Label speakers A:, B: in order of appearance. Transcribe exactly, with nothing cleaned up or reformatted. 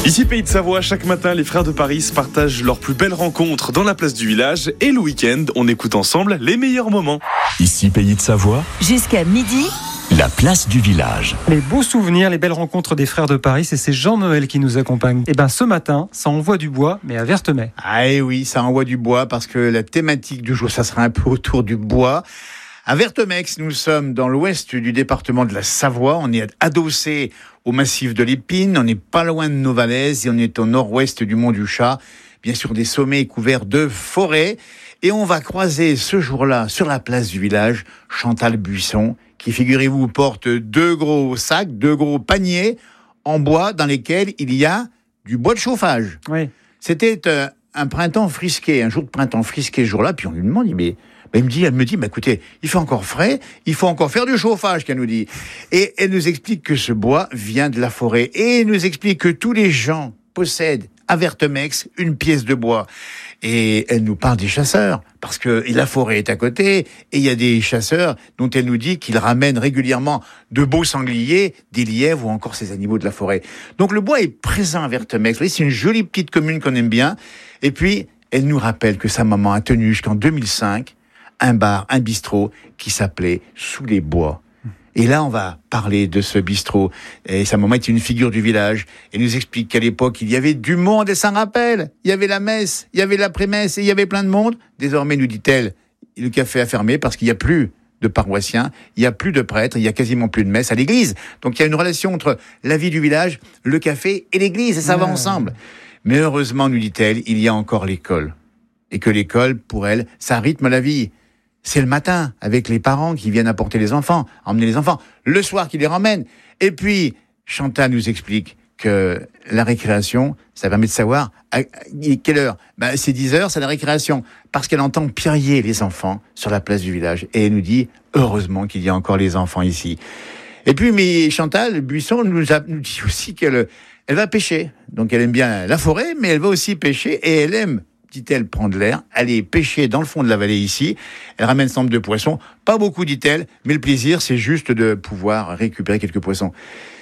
A: Ici Pays de Savoie, chaque matin, les frères de Paris partagent leurs plus belles rencontres dans la place du village. Et le week-end, on écoute ensemble les meilleurs moments.
B: Ici Pays de Savoie,
C: jusqu'à midi,
B: la place du village.
D: Les beaux souvenirs, les belles rencontres des frères de Paris, et c'est Jean-Noël qui nous accompagne. Et ben ce matin, ça envoie du bois, mais à Vertemay.
E: Ah et oui, ça envoie du bois parce que la thématique du jour, ça sera un peu autour du bois. À Vertemex, nous sommes dans l'ouest du département de la Savoie. On est adossé au massif de l'Épine. On n'est pas loin de Novalaise et on est au nord-ouest du Mont du Chat. Bien sûr, des sommets couverts de forêts. Et on va croiser ce jour-là, sur la place du village, Chantal Buisson, qui, figurez-vous, porte deux gros sacs, deux gros paniers en bois dans lesquels il y a du bois de chauffage.
D: Oui.
E: C'était euh, un printemps frisqué, un jour de printemps frisqué ce jour-là. Puis on lui demande, mais... Elle me dit, elle me dit, bah écoutez, il fait encore frais, il faut encore faire du chauffage, qu'elle nous dit. Et elle nous explique que ce bois vient de la forêt. Et elle nous explique que tous les gens possèdent à Vertemex une pièce de bois. Et elle nous parle des chasseurs, parce que la forêt est à côté, et il y a des chasseurs dont elle nous dit qu'ils ramènent régulièrement de beaux sangliers, des lièvres ou encore ces animaux de la forêt. Donc le bois est présent à Vertemex. Vous voyez, c'est une jolie petite commune qu'on aime bien. Et puis, elle nous rappelle que sa maman a tenu jusqu'en deux mille cinq un bar, un bistrot qui s'appelait Sous les Bois. Et là, on va parler de ce bistrot. Et sa maman était une figure du village. Et nous explique qu'à l'époque, il y avait du monde, et ça rappelle. Il y avait la messe, il y avait l'après-messe, et il y avait plein de monde. Désormais, nous dit-elle, le café a fermé parce qu'il n'y a plus de paroissiens, il n'y a plus de prêtres, il n'y a quasiment plus de messe à l'église. Donc, il y a une relation entre la vie du village, le café et l'église, et ça va ensemble. Mais heureusement, nous dit-elle, il y a encore l'école. Et que l'école, pour elle, ça rythme la vie. C'est le matin, avec les parents qui viennent apporter les enfants, emmener les enfants. Le soir, qui les ramènent. Et puis, Chantal nous explique que la récréation, ça permet de savoir à quelle heure. Ben, c'est dix heures, c'est la récréation. Parce qu'elle entend piailler les enfants sur la place du village. Et elle nous dit, heureusement qu'il y a encore les enfants ici. Et puis, mais Chantal Buisson nous, a, nous dit aussi qu'elle elle va pêcher. Donc, elle aime bien la forêt, mais elle va aussi pêcher. Et elle aime, dit-elle, prendre l'air, aller pêcher dans le fond de la vallée ici. Elle ramène son de poissons. Pas beaucoup, dit-elle, mais le plaisir, c'est juste de pouvoir récupérer quelques poissons.